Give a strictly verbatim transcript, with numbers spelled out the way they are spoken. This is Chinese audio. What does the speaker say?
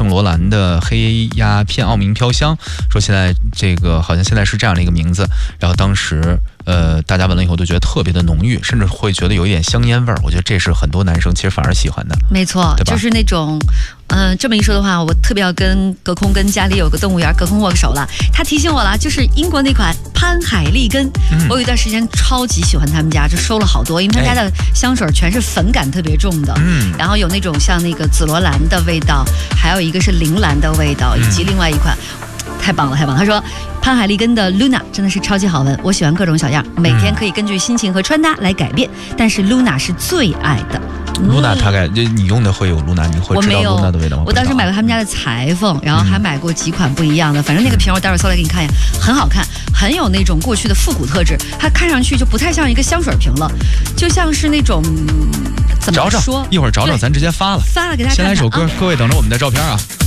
圣罗兰的黑鸦片奥明飘香，说现在这个好像现在是这样的一个名字，然后当时呃大家闻了以后都觉得特别的浓郁，甚至会觉得有一点香烟味儿，我觉得这是很多男生其实反而喜欢的。 没错，就是那种嗯、呃，这么一说的话，我特别要跟隔空跟家里有个动物园隔空握个手了。他提醒我了，就是英国那款潘海利根、嗯、我有一段时间超级喜欢他们家，就收了好多，因为他们家的香水全是粉感特别重的，嗯，然后有那种像那个紫罗兰的味道，还有一个是铃兰的味道，以及另外一款、嗯、太棒了太棒了。他说潘海利根的 Luna 真的是超级好闻，我喜欢各种小样，每天可以根据心情和穿搭来改变，但是 Luna 是最爱的。 Luna 大概你用的会有 Luna， 你会知道 Luna 的味道吗？ 我当时买过他们家的裁缝，然后还买过几款不一样的，反正那个瓶我待会儿搜来给你看一下，很好看，很有那种过去的复古特质，它看上去就不太像一个香水瓶了，就像是那种怎么说？ 找找，一会儿找找咱直接发了， 发了给大家看看。 先来一首歌、啊，各位等着我们的照片啊。